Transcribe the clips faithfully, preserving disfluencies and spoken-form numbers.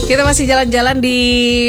Kita masih jalan-jalan di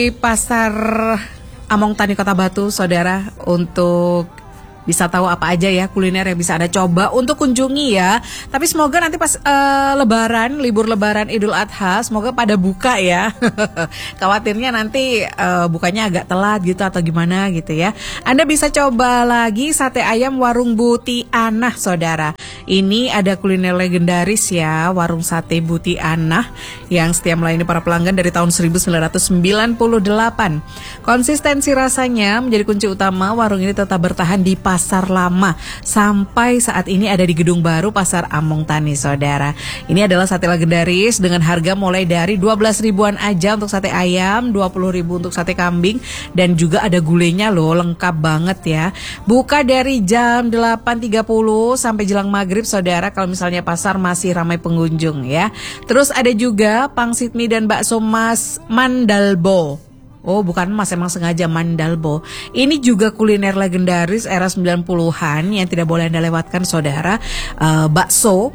Pasar Among Tani Kota Batu, saudara, untuk bisa tahu apa aja ya kuliner yang bisa Anda coba untuk kunjungi ya. Tapi semoga nanti pas uh, lebaran, libur lebaran Idul Adha, semoga pada buka ya. Khawatirnya nanti uh, bukanya agak telat gitu atau gimana gitu ya. Anda bisa coba lagi sate ayam warung Buti Anah, saudara. Ini ada kuliner legendaris ya, warung sate Buti Anah yang setia melayani para pelanggan dari tahun seribu sembilan ratus sembilan puluh delapan. Konsistensi rasanya menjadi kunci utama warung ini tetap bertahan di Pasar Lama sampai saat ini ada di gedung baru Pasar Among Tani, saudara. Ini adalah sate legendaris dengan harga mulai dari dua belas ribuan aja untuk sate ayam, dua puluh ribu untuk sate kambing, dan juga ada gulainya loh, lengkap banget ya. Buka dari jam delapan tiga puluh sampai jelang maghrib, saudara, kalau misalnya pasar masih ramai pengunjung ya. Terus ada juga pangsit mie dan bakso Mas Mandalbo. Oh, bukan Mas, emang sengaja Mandalbo. Ini juga kuliner legendaris era sembilan puluhan yang tidak boleh Anda lewatkan, saudara. Uh, bakso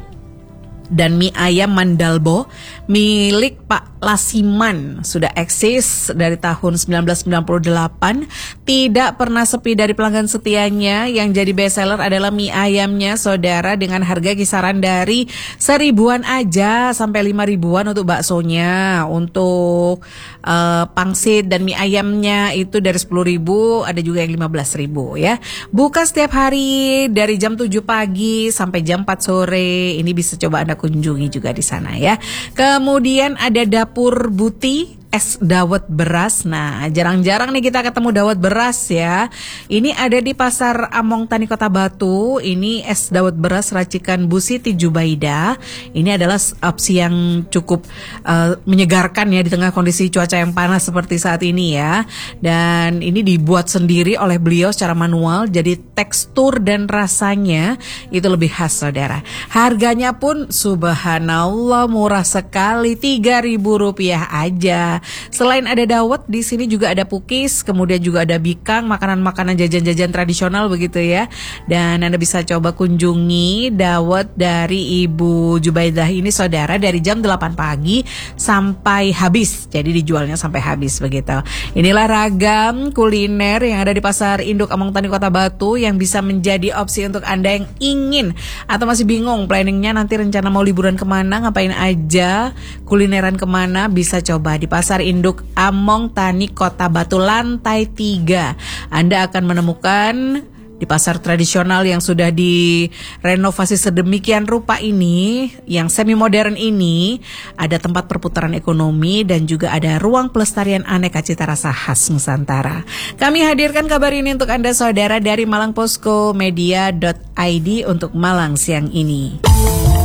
dan mie ayam Mandalbo milik Pak Lasiman, sudah eksis dari tahun sembilan belas sembilan puluh delapan, tidak pernah sepi dari pelanggan setianya. Yang jadi best seller adalah mie ayamnya, saudara, dengan harga kisaran dari seribuan aja sampai lima ribuan untuk baksonya. Untuk uh, pangsit dan mie ayamnya itu dari sepuluh ribu, ada juga yang lima belas ribu ya. Buka setiap hari dari jam tujuh pagi sampai jam empat sore. Ini bisa coba Anda kunjungi juga di sana ya. Kemudian ada Dapur Buti es dawet beras. Nah, jarang-jarang nih kita ketemu dawet beras ya. Ini ada di Pasar Among Tani Kota Batu. Ini es dawet beras racikan Bu Siti Jubaida. Ini adalah opsi yang cukup uh, menyegarkan ya di tengah kondisi cuaca yang panas seperti saat ini ya. Dan ini dibuat sendiri oleh beliau secara manual, jadi tekstur dan rasanya itu lebih khas, saudara. Harganya pun subhanallah murah sekali, tiga ribu rupiah aja. Selain ada dawet, di sini juga ada pukis, kemudian juga ada bikang, makanan-makanan jajan-jajan tradisional begitu ya. Dan Anda bisa coba kunjungi dawet dari Ibu Jubaidah ini, saudara, dari jam delapan pagi sampai habis. Jadi dijualnya sampai habis begitu. Inilah ragam kuliner yang ada di Pasar Induk Among Tani Kota Batu yang bisa menjadi opsi untuk Anda yang ingin atau masih bingung planningnya nanti rencana mau liburan kemana, ngapain aja, kulineran kemana, bisa coba di Pasar Pasar Induk Among Tani Kota Batu lantai tiga. Anda akan menemukan di pasar tradisional yang sudah direnovasi sedemikian rupa ini, yang semi modern ini, ada tempat perputaran ekonomi dan juga ada ruang pelestarian aneka cita rasa khas Nusantara. Kami hadirkan kabar ini untuk Anda, saudara, dari malang posko media dot i d untuk Malang siang ini.